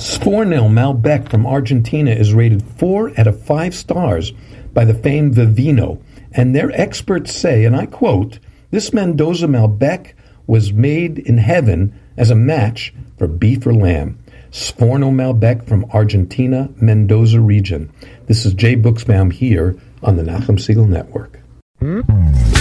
Sforno Malbec from Argentina is rated 4 out of 5 stars by the famed Vivino, and their experts say, and I quote, "This Mendoza Malbec was made in heaven as a match for beef or lamb." Sforno Malbec from Argentina, Mendoza region. This is Jay Buchsbaum here on the Nachum Segal Network.